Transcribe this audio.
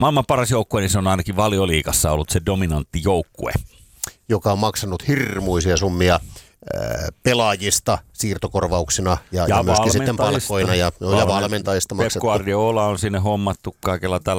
maailman paras joukkue, niin se on ainakin Valioliigassa ollut se dominantti joukkue. Joka on maksanut hirmuisia summia pelaajista siirtokorvauksina ja myöskin sitten palkkoina ja valmentajista Pep maksettu. Guardiola on sinne hommattu kaikella tällä